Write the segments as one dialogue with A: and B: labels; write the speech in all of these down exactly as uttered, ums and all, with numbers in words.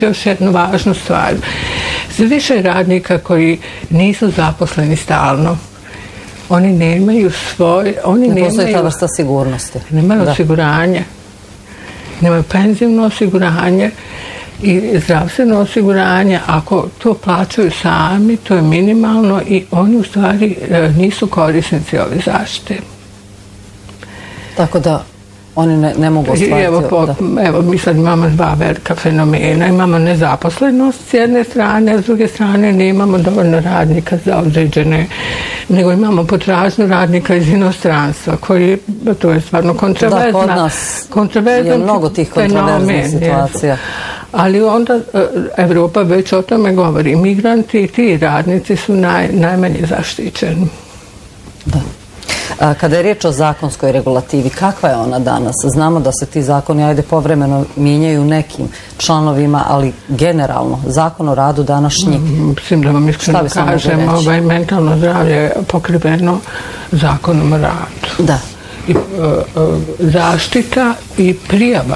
A: Još jednu važnu stvar. Sve više radnika koji nisu zaposleni stalno, oni nemaju svoj... Oni
B: ne postoji
A: nemaju,
B: ta vrsta sigurnosti.
A: Nemaju osiguranje. Nemaju penzijno osiguranje i zdravstveno osiguranje. Ako to plaćaju sami, to je minimalno i oni u stvari nisu korisnici ove zaštite.
B: Tako da oni ne, ne mogu ostvariti...
A: Evo, po, evo, mi sad imamo dva velika fenomena. Imamo nezaposlenost s jedne strane, a s druge strane nemamo dovoljno radnika za određene, nego imamo potražnju radnika iz inostranstva, koji, to je stvarno kontroverzna...
B: Da, kod nas je mnogo tih kontroverznih situacija.
A: Ali onda Evropa već o tome govori. Migranti i ti radnici su naj, najmanje zaštićeni.
B: Da. Kada je riječ o zakonskoj regulativi, kakva je ona danas? Znamo da se ti zakoni, ajde, povremeno mijenjaju nekim članovima, ali generalno, zakon o radu današnji...
A: Mislim da vam iskreno kažem, ovaj mentalno zdravlje je pokriveno zakonom o radu.
B: Da.
A: I, uh, uh, zaštita i prijava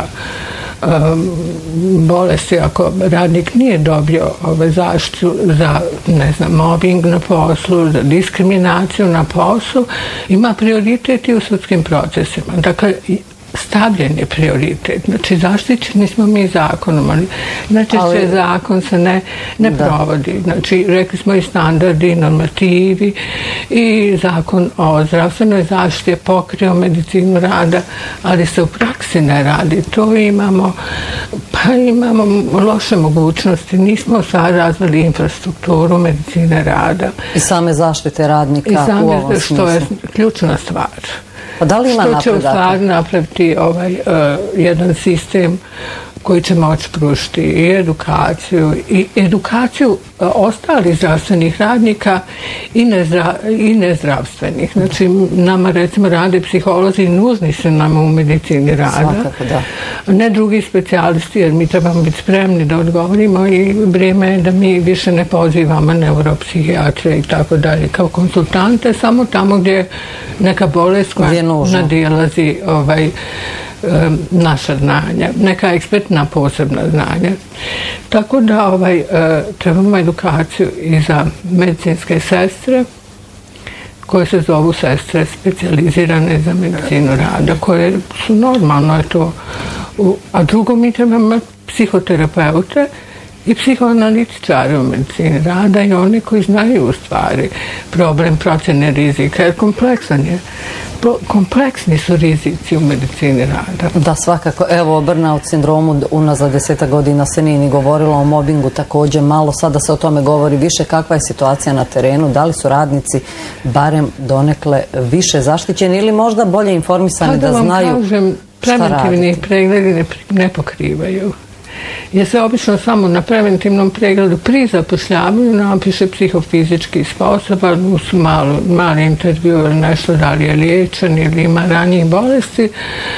A: bolesti, ako radnik nije dobio ove zaštitu za, ne znam, mobbing na poslu, za diskriminaciju na poslu, ima prioritet i u sudskim procesima. Dakle, stavljen je prioritet. Znači, zaštićeni smo mi zakonom, ali znači ali, sve zakon se ne, ne provodi. Znači, rekli smo i standardi, i normativi, i zakon o zdravstvenoj zaštiti je pokrio medicinu rada, ali se u praksi ne radi. To imamo, pa imamo loše mogućnosti. Nismo sad razvili infrastrukturu medicine rada.
B: I same zaštite radnika
A: I same,
B: u ovom smislu.
A: Što je ključna stvar.
B: Pa da li ima
A: što će u stvari napraviti ovaj, uh, jedan sistem koji će moći pružiti i edukaciju i edukaciju uh, ostalih zdravstvenih radnika i, nezdra, i nezdravstvenih. Znači, nama recimo rade psiholozi i nužni su nam u medicini rada.
B: Svakako, da.
A: Ne drugi specijalisti, jer mi trebamo biti spremni da odgovorimo i vrijeme je da mi više ne pozivamo neuropsihijatre i tako dalje kao konsultante, samo tamo gdje je neka bolest koja nadilazi ovaj, naša znanja, neka ekspertna posebna znanja. Tako da ovaj, trebamo edukaciju i za medicinske sestre, koje se zovu sestre specijalizirane za medicinu rada, koje su normalno je to. A drugo, mi trebamo psihoterapeute i psihoanalitičari u medicini rada i oni koji znaju u stvari problem procjene rizika, jer kompleksan je. Kompleksni su rizici u medicini rada.
B: Da, svakako. Evo, o burnout sindromu unazad deseta godina se nije ni govorilo, o mobingu također malo. Sada se o tome govori više. Kakva je situacija na terenu? Da li su radnici barem donekle više zaštićeni ili možda bolje informisani da, da znaju
A: kažem,
B: šta raditi?
A: Preventivni pregledi ne, ne pokrivaju. Jer se obično samo na preventivnom pregledu pri zapošljavanju napiše psihofizički sposoban, uz malo, mali intervju ili nešto da li je liječen ili ima ranijih bolesti,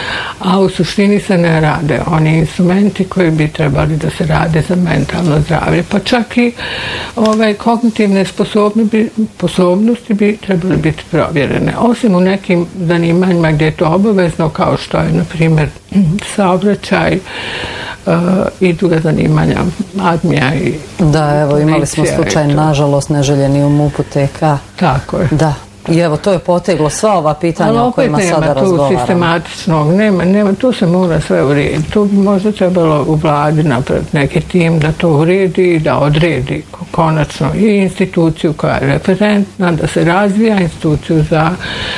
A: a u suštini se ne rade oni instrumenti koji bi trebali da se rade za mentalno zdravlje. Pa čak i ovaj, kognitivne sposobnosti bi trebali biti provjerene. Osim u nekim zanimanjima gdje je to obavezno, kao što je, na primjer, saobraćaj, Uh, i druga zanimanja, admija i...
B: Da, evo, imali smo slučaj, nažalost, neželjeni u MUP-u T K.
A: Tako je.
B: Da. I evo, to je poteglo sva ova pitanja o kojima sada razgovaramo. Ali opet nema tu
A: sistematičnog, nema, nema, tu se mora sve urediti. Tu bi možda trebalo u vladi napraviti neki tim da to uredi i da odredi konačno i instituciju koja je referentna, da se razvija instituciju za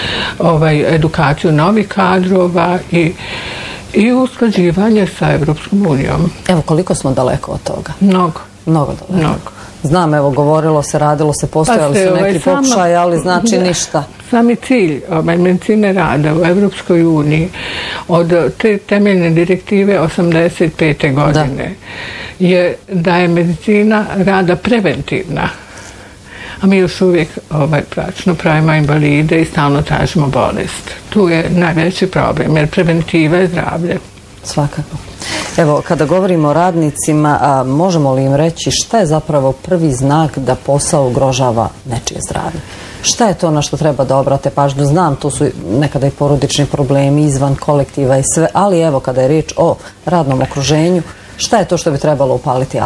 A: ovaj, edukaciju novih kadrova i i usklađivanje sa Evropskom unijom.
B: Evo, koliko smo daleko od toga?
A: Mnogo.
B: Mnogo daleko.
A: Mnogo.
B: Znam, evo, govorilo se, radilo se, postojali pa su neki ovaj, pokušaj, ali znači da, ništa.
A: Sami cilj ovaj, medicine rada u Evropskoj uniji od te temeljne direktive osamdeset pete godine da. je da je medicina rada preventivna. A mi još uvijek ovaj, pračno pravimo invalide i stalno tražimo bolest. Tu je najveći problem, jer preventiva je zdravlje.
B: Svakako. Evo, kada govorimo o radnicima, a možemo li im reći šta je zapravo prvi znak da posao ugrožava nečije zdravlje? Šta je to na što treba da obrate pažnju? Znam, tu su nekada i porodični problemi izvan kolektiva i sve, ali evo, kada je riječ o radnom okruženju, šta je to što bi trebalo upaliti